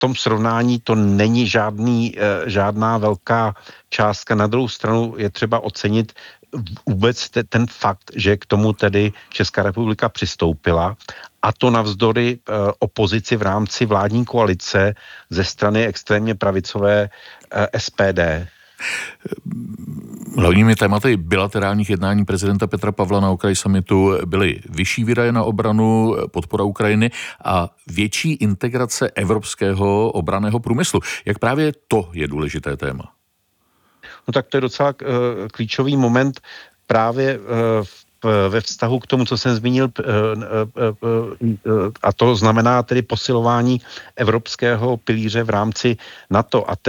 tom srovnání to není žádná velká částka. Na druhou stranu je třeba ocenit vůbec ten fakt, že k tomu tedy Česká republika přistoupila, a to navzdory opozici v rámci vládní koalice ze strany extrémně pravicové SPD. Hlavními tématy bilaterálních jednání prezidenta Petra Pavla na okraji summitu byly vyšší výdaje na obranu, podpora Ukrajiny a větší integrace evropského obranného průmyslu. Jak právě to je důležité téma? No tak to je docela klíčový moment právě ve vztahu k tomu, co jsem zmínil, a to znamená tedy posilování evropského pilíře v rámci NATO a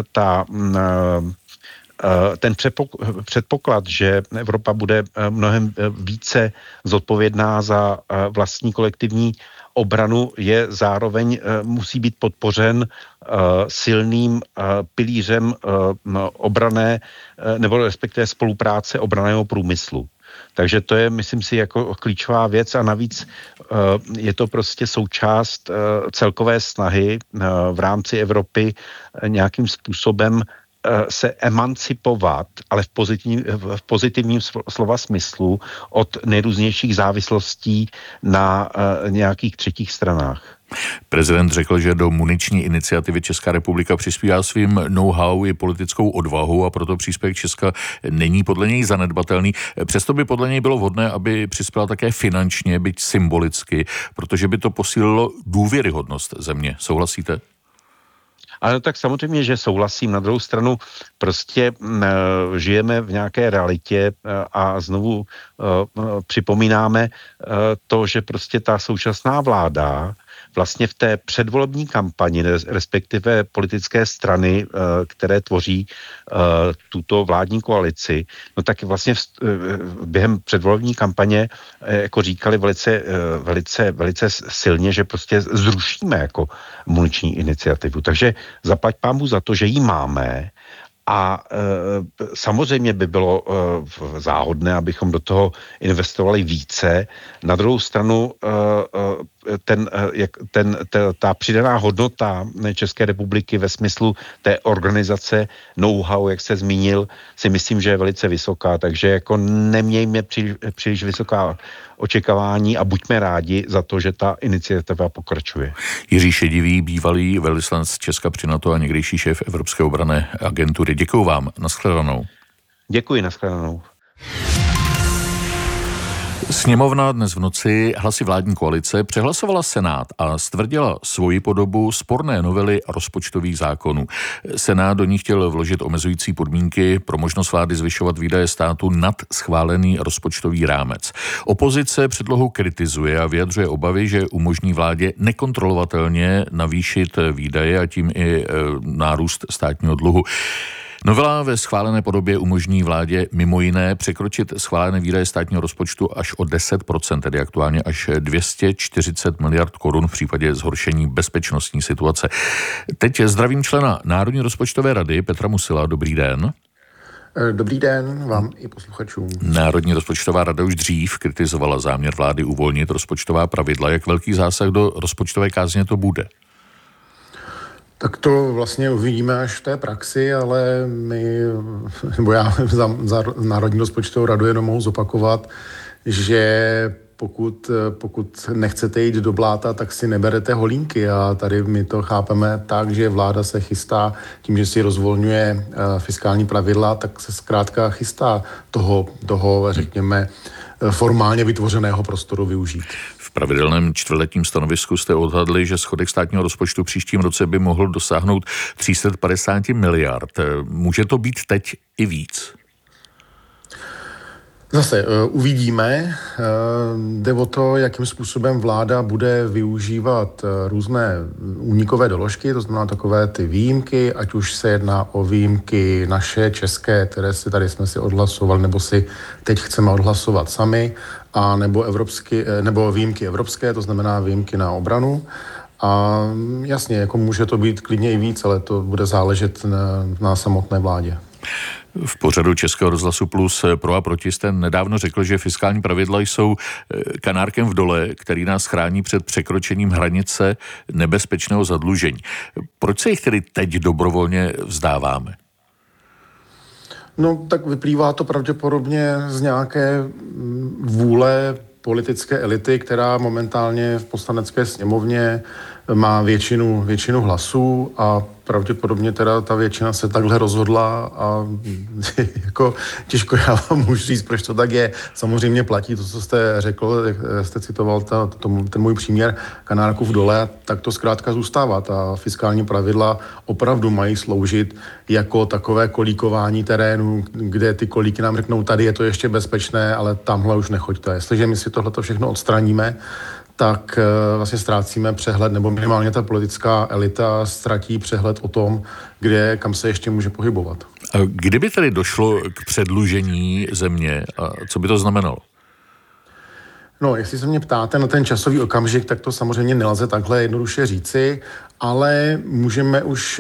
ten předpoklad, že Evropa bude mnohem více zodpovědná za vlastní kolektivní obranu, je zároveň musí být podpořen silným pilířem obranné nebo respektive spolupráce obranného průmyslu. Takže to je, myslím si, jako klíčová věc a navíc je to prostě součást celkové snahy v rámci Evropy nějakým způsobem se emancipovat, ale v pozitivním slova smyslu od nejrůznějších závislostí na nějakých třetích stranách. Prezident řekl, že do muniční iniciativy Česká republika přispívá svým know-how i politickou odvahou a proto příspěvek Česka není podle něj zanedbatelný. Přesto by podle něj bylo vhodné, aby přispěla také finančně, byť symbolicky, protože by to posílilo důvěryhodnost země. Souhlasíte? Ale tak samozřejmě, že souhlasím. Na druhou stranu prostě žijeme v nějaké realitě a znovu připomínáme to, že prostě ta současná vláda vlastně v té předvolební kampani, respektive politické strany, které tvoří tuto vládní koalici, no tak vlastně během předvolební kampaně jako říkali velice silně, že prostě zrušíme jako muniční iniciativu. Takže zaplať pánbůh za to, že ji máme. A samozřejmě by bylo záhodné, abychom do toho investovali více. Na druhou stranu ta přidaná hodnota České republiky ve smyslu té organizace know-how, jak se zmínil, si myslím, že je velice vysoká. Takže jako nemějme příliš vysoká očekávání a buďme rádi za to, že ta iniciativa pokračuje. Jiří Šedivý, bývalý velvyslanec Česka při NATO a někdejší šéf Evropské obranné agentury. Děkuju vám. Nashledanou. Děkuji, nashledanou. Sněmovna dnes v noci hlasy vládní koalice přehlasovala Senát a stvrdila svoji podobu sporné novely rozpočtových zákonů. Senát do ní chtěl vložit omezující podmínky pro možnost vlády zvyšovat výdaje státu nad schválený rozpočtový rámec. Opozice předlohu kritizuje a vyjadřuje obavy, že umožní vládě nekontrolovatelně navýšit výdaje a tím i nárůst státního dluhu. Novela ve schválené podobě umožní vládě mimo jiné překročit schválené výdaje státního rozpočtu až o 10%, tedy aktuálně až 240 miliard korun v případě zhoršení bezpečnostní situace. Teď zdravím člena Národní rozpočtové rady Petra Musila. Dobrý den. Dobrý den vám i posluchačům. Národní rozpočtová rada už dřív kritizovala záměr vlády uvolnit rozpočtová pravidla. Jak velký zásah do rozpočtové kázně to bude? Tak to vlastně uvidíme až v té praxi, ale já za Národní rozpočtovou radu jenom mohu zopakovat, že pokud nechcete jít do bláta, tak si neberete holínky a tady my to chápeme tak, že vláda se chystá tím, že si rozvolňuje fiskální pravidla, tak se zkrátka chystá toho řekněme, formálně vytvořeného prostoru využít. V pravidelném čtvrtletním stanovisku jste odhadli, že schodek státního rozpočtu příštím roce by mohl dosáhnout 350 miliard. Může to být teď i víc? Zase uvidíme. Jde o to, jakým způsobem vláda bude využívat různé únikové doložky, to znamená takové ty výjimky, ať už se jedná o výjimky naše, české, které si tady jsme si odhlasovali, nebo si teď chceme odhlasovat sami, a nebo výjimky evropské, to znamená výjimky na obranu. A jasně, jako může to být klidně i víc, ale to bude záležet na samotné vládě. V pořadu Českého rozhlasu Plus Pro a proti jste nedávno řekl, že fiskální pravidla jsou kanárkem v dole, který nás chrání před překročením hranice nebezpečného zadlužení. Proč se jich tedy teď dobrovolně vzdáváme? No, tak vyplývá to pravděpodobně z nějaké vůle politické elity, která momentálně v Poslanecké sněmovně má většinu hlasů a pravděpodobně teda ta většina se takhle rozhodla a jako těžko já vám můžu říct, proč to tak je. Samozřejmě platí to, co jste řekl, jste citoval ten můj příměr kanárku v dole, tak to zkrátka zůstává. Ta fiskální pravidla opravdu mají sloužit jako takové kolíkování terénu, kde ty kolíky nám řeknou, tady je to ještě bezpečné, ale tamhle už nechoďte. Jestliže my si tohleto všechno odstraníme, tak vlastně ztrácíme přehled, nebo minimálně ta politická elita ztratí přehled o tom, kam se ještě může pohybovat. A kdyby tedy došlo k předlužení země, a co by to znamenalo? No, jestli se mě ptáte na ten časový okamžik, tak to samozřejmě nelze takhle jednoduše říci, ale můžeme už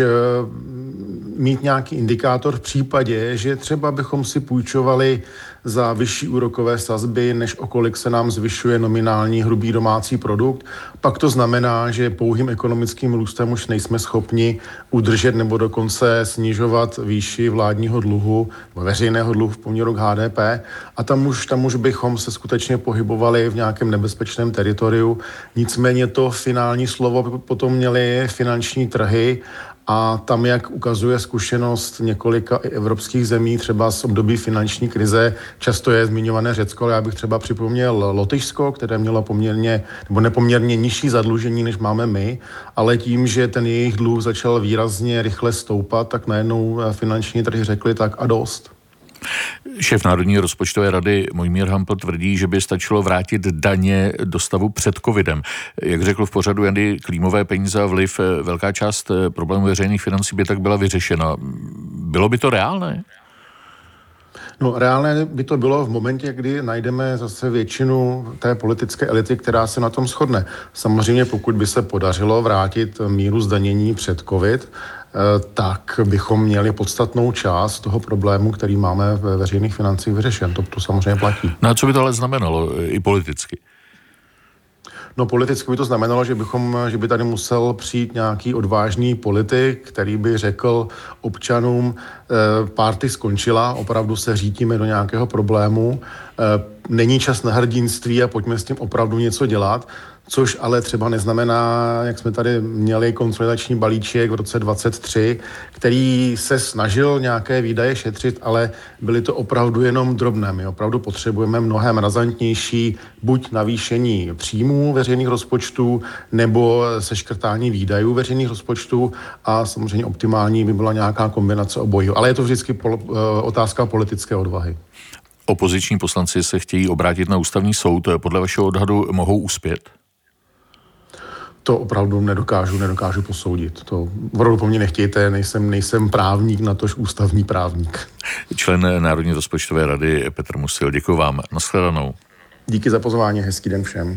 mít nějaký indikátor v případě, že třeba bychom si půjčovali za vyšší úrokové sazby, než o kolik se nám zvyšuje nominální hrubý domácí produkt. Pak to znamená, že pouhým ekonomickým růstem už nejsme schopni udržet nebo dokonce snižovat výši vládního dluhu, veřejného dluhu v poměru k HDP. A tam už bychom se skutečně pohybovali v nějakém nebezpečném teritoriu. Nicméně to finální slovo potom měly finanční trhy a tam, jak ukazuje zkušenost několika evropských zemí, třeba z období finanční krize, často je zmiňované Řecko, ale já bych třeba připomněl Lotyšsko, které mělo poměrně nebo nepoměrně nižší zadlužení, než máme my, ale tím, že ten jejich dluh začal výrazně rychle stoupat, tak najednou finanční trhy řekli tak a dost. Šéf Národní rozpočtové rady Mojmír Hampl tvrdí, že by stačilo vrátit daně do stavu před covidem. Jak řekl v pořadu Jandy Klímové, peníze a vliv, velká část problémů veřejných financí by tak byla vyřešena. Bylo by to reálné? No, reálné by to bylo v momentě, kdy najdeme zase většinu té politické elity, která se na tom shodne. Samozřejmě, pokud by se podařilo vrátit míru zdanění před covid, tak bychom měli podstatnou část toho problému, který máme ve veřejných financích vyřešen. To samozřejmě platí. No a co by to ale znamenalo i politicky? No, politicky by to znamenalo, že by tady musel přijít nějaký odvážný politik, který by řekl občanům, party skončila, opravdu se řítíme do nějakého problému, není čas na hrdinství a pojďme s tím opravdu něco dělat, což ale třeba neznamená, jak jsme tady měli konsolidační balíček v roce 2023, který se snažil nějaké výdaje šetřit, ale byly to opravdu jenom drobné. My opravdu potřebujeme mnohem razantnější buď navýšení příjmů veřejných rozpočtů, nebo seškrtání výdajů veřejných rozpočtů a samozřejmě optimální by byla nějaká kombinace obojího. Ale je to vždycky otázka politické odvahy. Opoziční poslanci se chtějí obrátit na ústavní soud. Podle vašeho odhadu mohou uspět? To opravdu nedokážu posoudit. To opravdu po mně nechtějte, nejsem právník, natož ústavní právník. Člen Národní rozpočtové rady Petr Musil, děkuji vám. Nashledanou. Díky za pozvání, hezký den všem.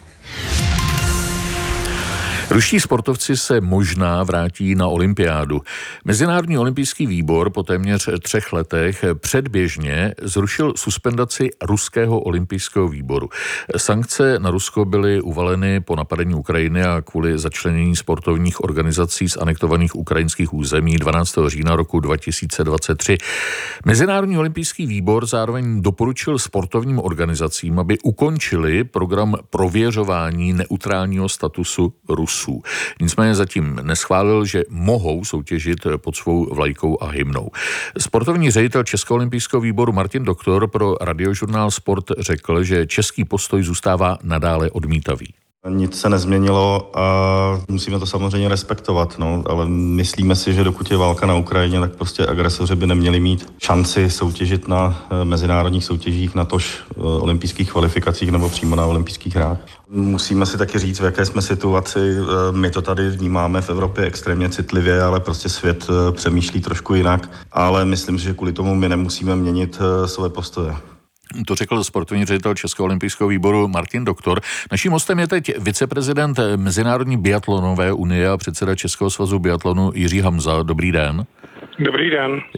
Ruští sportovci se možná vrátí na olympiádu. Mezinárodní olympijský výbor po téměř 3 letech předběžně zrušil suspendaci ruského olympijského výboru. Sankce na Rusko byly uvaleny po napadení Ukrajiny a kvůli začlenění sportovních organizací z anektovaných ukrajinských území 12. října roku 2023. Mezinárodní olympijský výbor zároveň doporučil sportovním organizacím, aby ukončili program prověřování neutrálního statusu Rusů. Nicméně zatím neschválil, že mohou soutěžit pod svou vlajkou a hymnou. Sportovní ředitel Českého olympijského výboru Martin Doktor pro Radiožurnál Sport řekl, že český postoj zůstává nadále odmítavý. Nic se nezměnilo a musíme to samozřejmě respektovat, ale myslíme si, že dokud je válka na Ukrajině, tak prostě agresoři by neměli mít šanci soutěžit na mezinárodních soutěžích, natož olympijských kvalifikacích nebo přímo na olympijských hrách. Musíme si taky říct, v jaké jsme situaci. My to tady vnímáme v Evropě extrémně citlivě, ale prostě svět přemýšlí trošku jinak. Ale myslím, že kvůli tomu my nemusíme měnit své postoje. To řekl sportovní ředitel Českého olympijského výboru Martin Doktor. Naším hostem je teď viceprezident Mezinárodní biatlonové unie a předseda Českého svazu biatlonu Jiří Hamza. Dobrý den. Dobrý den. Je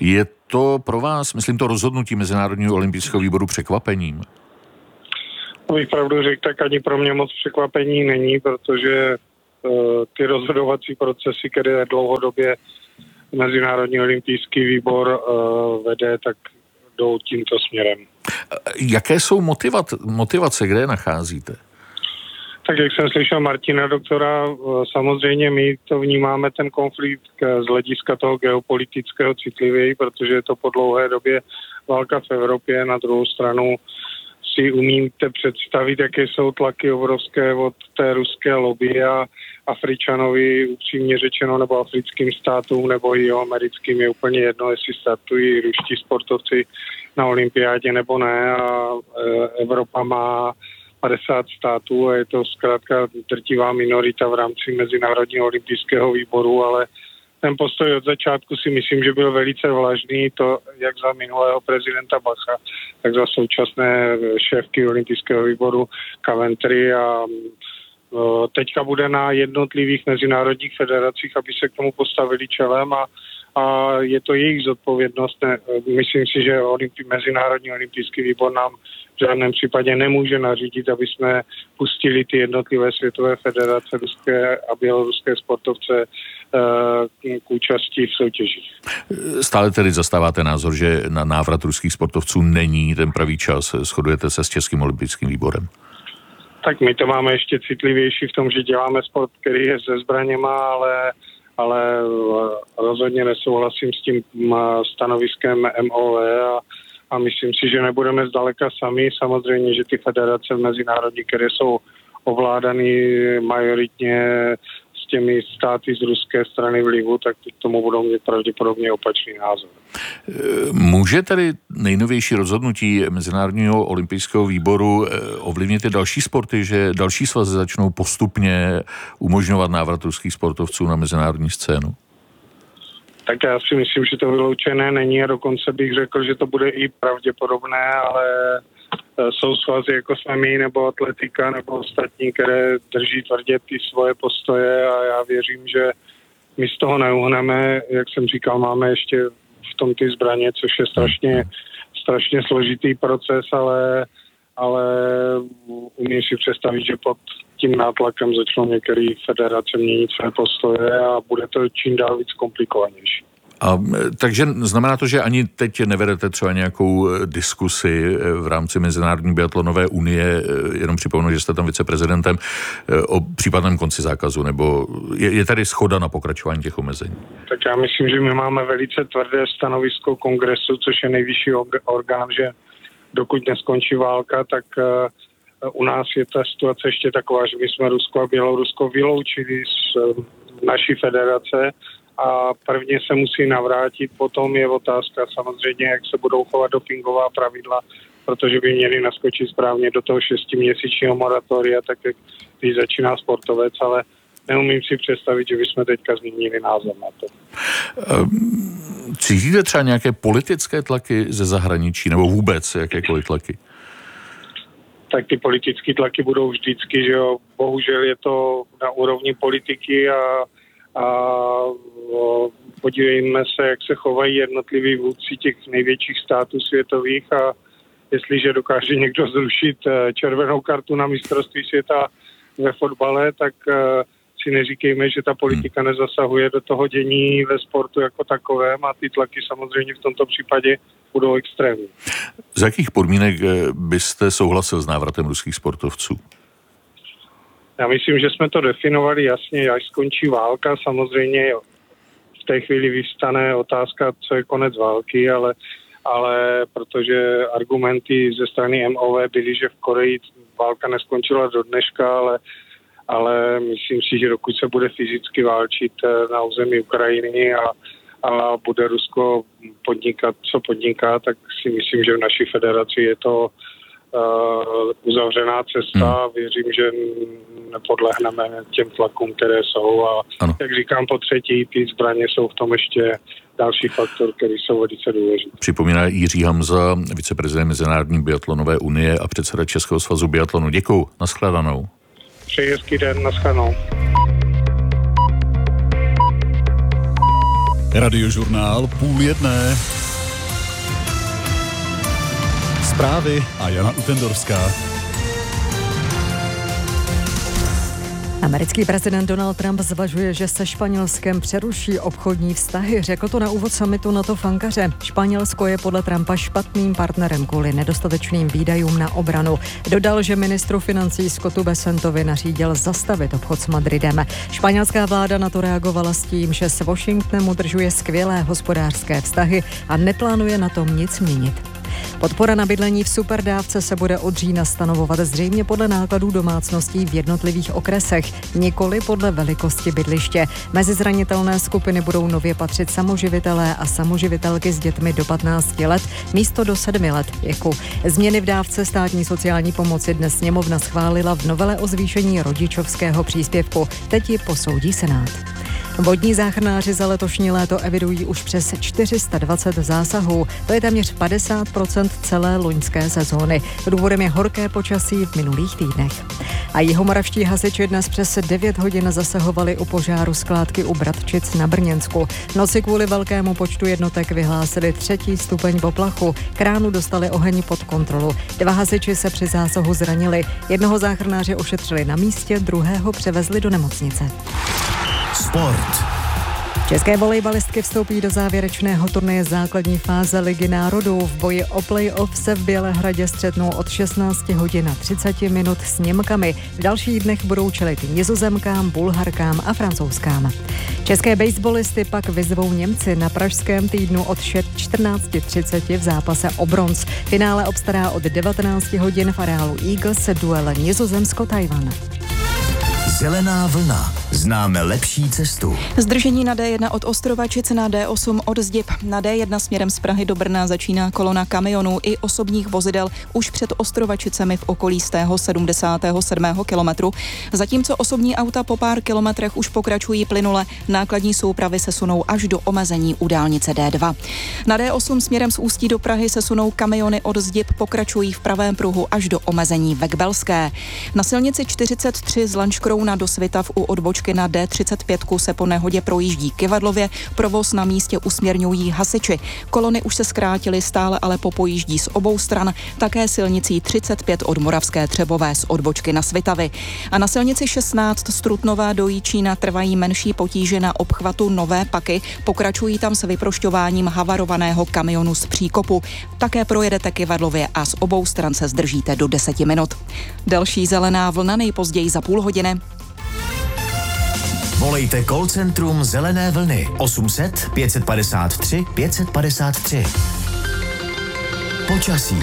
to pro vás, myslím, to rozhodnutí Mezinárodního olympijského výboru překvapením? Abych pravdu řekl, tak ani pro mě moc překvapení není, protože ty rozhodovací procesy, které dlouhodobě Mezinárodní olympijský výbor vede, tak jdou tímto směrem. Jaké jsou motivace, kde je nacházíte? Tak jak jsem slyšel Martina doktora, samozřejmě my to vnímáme ten konflikt z hlediska toho geopolitického citlivěji, protože je to po dlouhé době válka v Evropě. Na druhou stranu si umíte představit, jaké jsou tlaky obrovské od té ruské lobby a Afričanovi, upřímně řečeno, nebo africkým státům, nebo i americkým je úplně jedno, jestli startují ruští sportovci na olympiádě nebo ne. A Evropa má 50 států a je to zkrátka drtivá minorita v rámci Mezinárodního olympijského výboru, ale ten postoj od začátku si myslím, že byl velice vlažný, to jak za minulého prezidenta Bacha, tak za současné šéfky olympijského výboru Coventry a teďka bude na jednotlivých mezinárodních federacích, aby se k tomu postavili čelem a je to jejich zodpovědnost. Myslím si, že Mezinárodní olympijský výbor nám v žádném případě nemůže nařídit, aby jsme pustili ty jednotlivé světové federace ruské a běloruské sportovce k účasti v soutěžích. Stále tedy zastáváte názor, že na návrat ruských sportovců není ten pravý čas. Shodujete se s Českým olympijským výborem? Tak my to máme ještě citlivější v tom, že děláme sport, který je se zbraněma, ale rozhodně nesouhlasím s tím stanoviskem MOV a myslím si, že nebudeme zdaleka sami. Samozřejmě, že ty federace mezinárodní, které jsou ovládaný majoritně s těmi státy z ruské strany vlivu, tak k tomu budou mít pravděpodobně opačný názor. Může tedy nejnovější rozhodnutí Mezinárodního olympijského výboru ovlivnit i další sporty, že další svazy začnou postupně umožňovat návrat ruských sportovců na mezinárodní scénu? Tak já si myslím, že to vyloučené není a dokonce bych řekl, že to bude i pravděpodobné, ale jsou svazy jako jsme my, nebo atletika, nebo ostatní, které drží tvrdě ty svoje postoje a já věřím, že my z toho neuhneme. Jak jsem říkal, máme ještě v tom ty zbraně, což je strašně složitý proces, ale umím si představit, že pod tím nátlakem začnou některé federace měnit své postoje a bude to čím dál víc komplikovanější. Takže znamená to, že ani teď nevedete třeba nějakou diskusi v rámci Mezinárodní biatlonové unie, jenom připomenu, že jste tam viceprezidentem, o případném konci zákazu, nebo je tady shoda na pokračování těch omezení? Tak já myslím, že my máme velice tvrdé stanovisko kongresu, což je nejvyšší orgán, že dokud neskončí válka, tak u nás je ta situace ještě taková, že my jsme Rusko a Bělorusko vyloučili z naší federace a prvně se musí navrátit, potom je otázka samozřejmě, jak se budou chovat dopingová pravidla, protože by měli naskočit správně do toho 6měsíčního moratoria, tak jak když začíná sportovec, ale neumím si představit, že bychom teďka změnili názor na to. Cítíte třeba nějaké politické tlaky ze zahraničí, nebo vůbec jakékoliv tlaky? Tak ty politické tlaky budou vždycky, že jo. Bohužel je to na úrovni politiky a podívejme se, jak se chovají jednotliví vůdci těch největších států světových a jestliže dokáže někdo zrušit červenou kartu na mistrovství světa ve fotbale, tak si neříkejme, že ta politika nezasahuje do toho dění ve sportu jako takovém a ty tlaky samozřejmě v tomto případě budou extrémní. Z jakých podmínek byste souhlasil s návratem ruských sportovců? Já myslím, že jsme to definovali jasně, až skončí válka. Samozřejmě v té chvíli vyvstane otázka, co je konec války, ale protože argumenty ze strany MOV byly, že v Koreji válka neskončila do dneška, ale myslím si, že dokud se bude fyzicky válčit na území Ukrajiny a bude Rusko podnikat, co podniká, tak si myslím, že v naší federaci je to uzavřená cesta. Věřím, že nepodlehneme těm tlakům, které jsou a jak říkám po třetí, ty zbraně jsou v tom ještě další faktor, který jsou velice důležitý. Připomíná Jiří Hamza, viceprezident Mezinárodní biatlonové unie a předseda Českého svazu biatlonu. Děkuju, nashledanou. Přeji hezký den, nashledanou. Radiožurnál 12:30. Zprávy a Jana Utendorská. Americký prezident Donald Trump zvažuje, že se Španělskem přeruší obchodní vztahy. Řekl to na úvod summitu NATO v Ankaře. Španělsko je podle Trumpa špatným partnerem kvůli nedostatečným výdajům na obranu. Dodal, že ministru financí Scottu Bessentovi nařídil zastavit obchod s Madridem. Španělská vláda na to reagovala s tím, že s Washingtonem udržuje skvělé hospodářské vztahy a neplánuje na tom nic měnit. Podpora na bydlení v superdávce se bude od října stanovovat zřejmě podle nákladů domácností v jednotlivých okresech, nikoli podle velikosti bydliště. Mezi zranitelné skupiny budou nově patřit samoživitelé a samoživitelky s dětmi do 15 let místo do 7 let věku. Změny v dávce státní sociální pomoci dnes sněmovna schválila v novele o zvýšení rodičovského příspěvku. Teď ji posoudí Senát. Vodní záchranáři za letošní léto evidují už přes 420 zásahů. To je téměř 50% celé loňské sezóny. Důvodem je horké počasí v minulých týdnech. A jihomoravští hasiči dnes přes 9 hodin zasahovali u požáru skládky u Bratčic na Brněnsku. Noci kvůli velkému počtu jednotek vyhlásili 3. stupeň poplachu. Kránu dostali oheň pod kontrolu. 2 hasiči se při zásahu zranili. Jednoho záchranáře ošetřili na místě, druhého převezli do nemocnice. Sport. České volejbalistky vstoupí do závěrečného turnaje základní fáze Ligy národů. V boji o play-off se v Bělehradě střetnou od 16 hodin a 30 minut s Němkami. V dalších dnech budou čelit Nizozemkám, Bulharkám a Francouzskám. České baseballisty pak vyzvou Němci na pražském týdnu od 14:30 v zápase o bronz. Finále obstará od 19 hodin v areálu Eagles duel Nizozemsko-Tajvan. Zelená vlna. Známe lepší cestu. Zdržení na D1 od Ostrovačic, na D8 od Zdieb. Na D1 směrem z Prahy do Brna začíná kolona kamionů i osobních vozidel už před Ostrovačicemi v okolí z tého 77. kilometru. Zatímco osobní auta po pár kilometrech už pokračují plynule, nákladní soupravy se sunou až do omezení u dálnice D2. Na D8 směrem z Ústí do Prahy se sunou kamiony od Zdieb, pokračují v pravém pruhu až do omezení ve Kbelské. Na silnici 43 z Lanškrouna do Svitav u odbočky na D35 se po nehodě projíždí Kyvadlově, provoz na místě usměrňují hasiči. Kolony už se zkrátily, stále ale popojíždí z obou stran, také silnicí 35 od Moravské Třebové z odbočky na Svitavy. A na silnici 16 z Trutnova do Jíčína trvají menší potíže na obchvatu Nové Paky, pokračují tam s vyprošťováním havarovaného kamionu z příkopu. Také projedete Kyvadlově a z obou stran se zdržíte do 10 minut. Další zelená vlna nejpozději za půl hodiny. Volejte call centrum Zelené vlny 800 553 553. Počasí.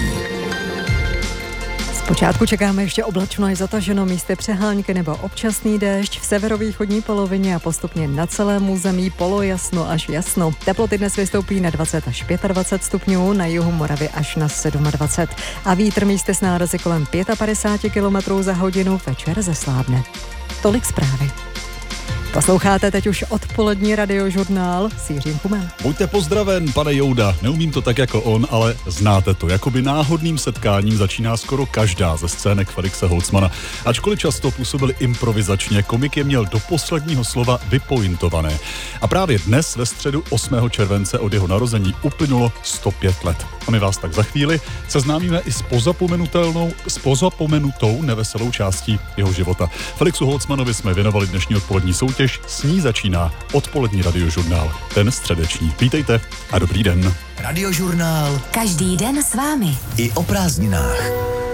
Zpočátku čekáme ještě oblačno až zataženo, místy přehánky nebo občasný déšť, v severovýchodní polovině a postupně na celém území polojasno až jasno. Teploty dnes vystoupí na 20 až 25 stupňů, na jihu Moravy až na 27. A vítr místy s nárazy kolem 55 km za hodinu, večer zeslábne. Tolik zprávy. Posloucháte teď už odpolední radiožurnál s Jiřím Kumem. Buďte pozdraven, pane Jouda. Neumím to tak jako on, ale znáte to. Jakoby náhodným setkáním začíná skoro každá ze scének Felixe Holzmana. Ačkoliv často působili improvizačně, komik je měl do posledního slova vypointované. A právě dnes, ve středu 8. července od jeho narození, uplynulo 105 let. A my vás tak za chvíli seznámíme i s pozapomenutou neveselou částí jeho života. Felixu Holzmanovi jsme věnovali dnešní odpolední soutěž. S ní začíná odpolední radiožurnál, ten středeční. Vítejte a dobrý den. Radiožurnál. Každý den s vámi. I o prázdninách.